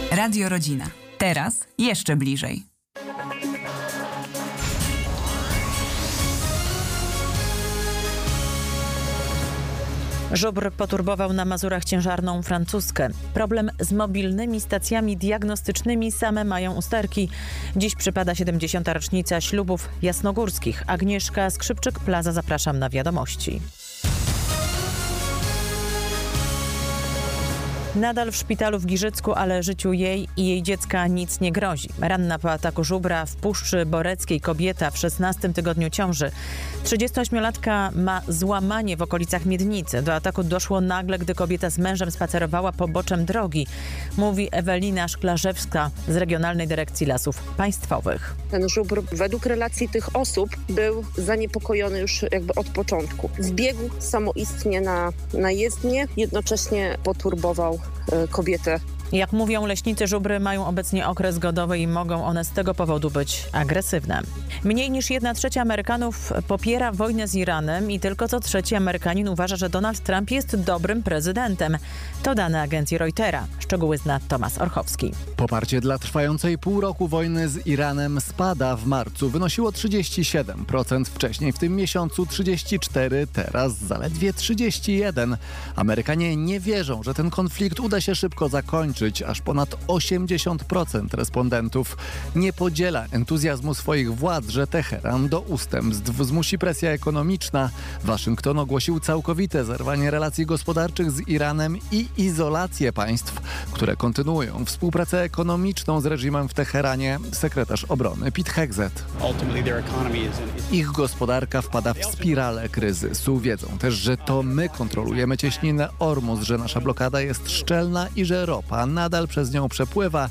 Radio Rodzina. Teraz jeszcze bliżej. Żubr poturbował na Mazurach ciężarną francuskę. Problem z mobilnymi stacjami diagnostycznymi same mają usterki. Dziś przypada 70. rocznica ślubów jasnogórskich. Agnieszka Skrzypczyk-Plaza, zapraszam na wiadomości. Nadal w szpitalu w Giżycku, ale życiu jej i jej dziecka nic nie grozi. Ranna po ataku żubra w Puszczy Boreckiej kobieta w 16. tygodniu ciąży. 38-latka ma złamanie w okolicach miednicy. Do ataku doszło nagle, gdy kobieta z mężem spacerowała poboczem drogi, mówi Ewelina Szklarzewska z Regionalnej Dyrekcji Lasów Państwowych. Ten żubr według relacji tych osób był zaniepokojony już jakby od początku. Zbiegł samoistnie na jezdnię, jednocześnie poturbował kobietę. Jak mówią leśnicy, żubry mają obecnie okres godowy i mogą one z tego powodu być agresywne. Mniej niż 1/3 Amerykanów popiera wojnę z Iranem i tylko co trzeci Amerykanin uważa, że Donald Trump jest dobrym prezydentem. To dane agencji Reutera. Szczegóły zna Tomasz Orchowski. Poparcie dla trwającej pół roku wojny z Iranem spada. W marcu wynosiło 37%, wcześniej w tym miesiącu 34%, teraz zaledwie 31%. Amerykanie nie wierzą, że ten konflikt uda się szybko zakończyć. Aż ponad 80% respondentów nie podziela entuzjazmu swoich władz, że Teheran do ustępstw zmusi presja ekonomiczna. Waszyngton ogłosił całkowite zerwanie relacji gospodarczych z Iranem i izolację państw, które kontynuują współpracę ekonomiczną z reżimem w Teheranie. Sekretarz obrony Pete Hegseth. Ich gospodarka wpada w spiralę kryzysu. Wiedzą też, że to my kontrolujemy cieśninę Ormus, że nasza blokada jest szczelna i że ropa nadal przez nią przepływa.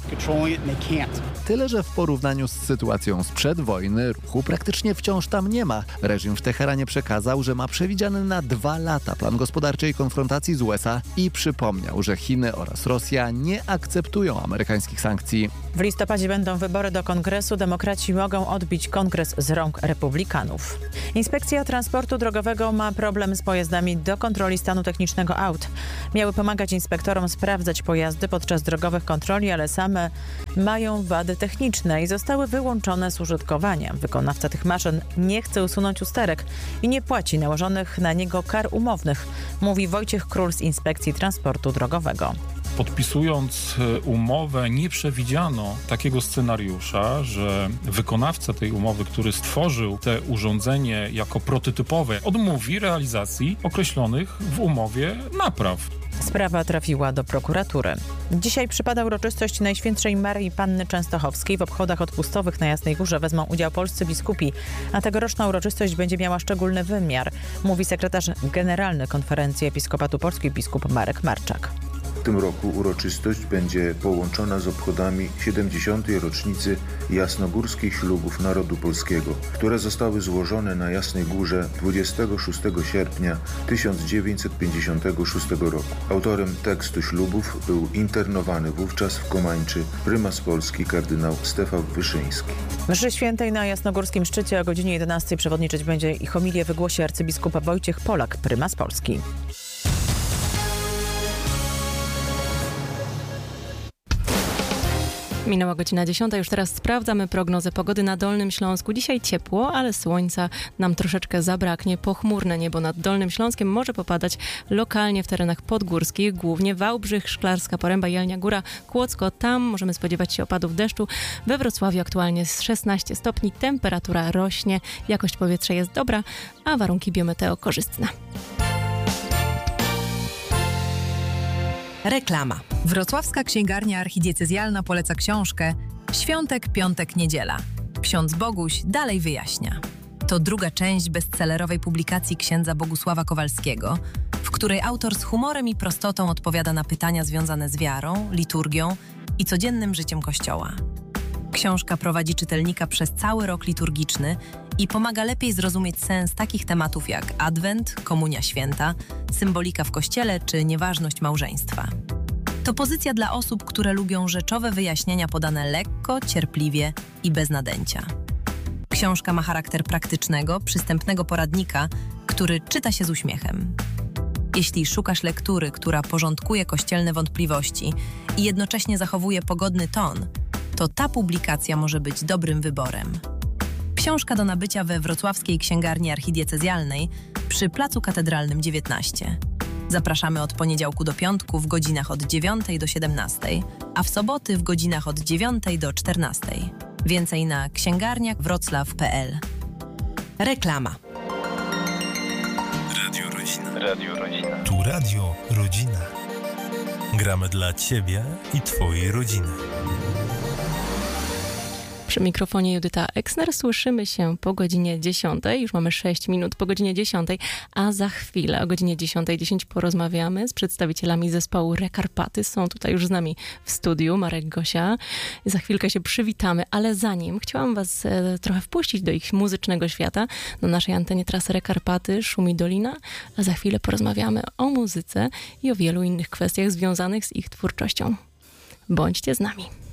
Tyle, że w porównaniu z sytuacją sprzed wojny ruchu praktycznie wciąż tam nie ma. Reżim w Teheranie przekazał, że ma przewidziany na 2 lata plan gospodarczej konfrontacji z USA i przypomniał, że Chiny oraz Rosja nie akceptują amerykańskich sankcji. W listopadzie będą wybory do Kongresu. Demokraci mogą odbić kongres z rąk republikanów. Inspekcja Transportu Drogowego ma problem z pojazdami do kontroli stanu technicznego aut. Miały pomagać inspektorom sprawdzać pojazdy podczas drogowych kontroli, ale same mają wady techniczne i zostały wyłączone z użytkowania. Wykonawca tych maszyn nie chce usunąć usterek i nie płaci nałożonych na niego kar umownych, mówi Wojciech Król z Inspekcji Transportu Drogowego. Podpisując umowę, nie przewidziano takiego scenariusza, że wykonawca tej umowy, który stworzył te urządzenie jako prototypowe, odmówi realizacji określonych w umowie napraw. Sprawa trafiła do prokuratury. Dzisiaj przypada uroczystość Najświętszej Maryi Panny Częstochowskiej. W obchodach odpustowych na Jasnej Górze wezmą udział polscy biskupi, a tegoroczna uroczystość będzie miała szczególny wymiar, mówi sekretarz generalny Konferencji Episkopatu Polski biskup Marek Marczak. W tym roku uroczystość będzie połączona z obchodami 70. rocznicy jasnogórskich ślubów narodu polskiego, które zostały złożone na Jasnej Górze 26 sierpnia 1956 roku. Autorem tekstu ślubów był internowany wówczas w Komańczy prymas Polski kardynał Stefan Wyszyński. Mszy świętej na Jasnogórskim Szczycie o godzinie 11 przewodniczyć będzie i homilię wygłosi arcybiskup Wojciech Polak, prymas Polski. Minęła godzina 10, już teraz sprawdzamy prognozę pogody na Dolnym Śląsku. Dzisiaj ciepło, ale słońca nam troszeczkę zabraknie. Pochmurne niebo nad Dolnym Śląskiem może popadać lokalnie w terenach podgórskich, głównie Wałbrzych, Szklarska Poręba, Jelnia Góra, Kłodzko. Tam możemy spodziewać się opadów deszczu. We Wrocławiu aktualnie jest 16 stopni, temperatura rośnie, jakość powietrza jest dobra, a warunki biometeo korzystne. Reklama. Wrocławska Księgarnia Archidiecezjalna poleca książkę Świątek, piątek, niedziela. Ksiądz Boguś dalej wyjaśnia. To druga część bestsellerowej publikacji księdza Bogusława Kowalskiego, w której autor z humorem i prostotą odpowiada na pytania związane z wiarą, liturgią i codziennym życiem Kościoła. Książka prowadzi czytelnika przez cały rok liturgiczny i pomaga lepiej zrozumieć sens takich tematów jak Adwent, Komunia Święta, symbolika w Kościele czy nieważność małżeństwa. To pozycja dla osób, które lubią rzeczowe wyjaśnienia podane lekko, cierpliwie i bez nadęcia. Książka ma charakter praktycznego, przystępnego poradnika, który czyta się z uśmiechem. Jeśli szukasz lektury, która porządkuje kościelne wątpliwości i jednocześnie zachowuje pogodny ton, to ta publikacja może być dobrym wyborem. Książka do nabycia we Wrocławskiej Księgarni Archidiecezjalnej przy Placu Katedralnym 19. Zapraszamy od poniedziałku do piątku w godzinach od 9 do 17, a w soboty w godzinach od 9 do 14. Więcej na księgarniawroclaw.pl. Reklama. Radio Rodzina. Radio Rodzina. Tu Radio Rodzina. Gramy dla Ciebie i Twojej rodziny. Przy mikrofonie Judyta Eksner. Słyszymy się po godzinie 10. Już mamy 6 minut po godzinie 10, a za chwilę o godzinie 10:10 porozmawiamy z przedstawicielami zespołu Rekarpaty. Są tutaj już z nami w studiu Marek, Gosia. Za chwilkę się przywitamy, ale zanim chciałam was trochę wpuścić do ich muzycznego świata. Na naszej antenie trasy Rekarpaty szumi dolina, a za chwilę porozmawiamy o muzyce i o wielu innych kwestiach związanych z ich twórczością. Bądźcie z nami.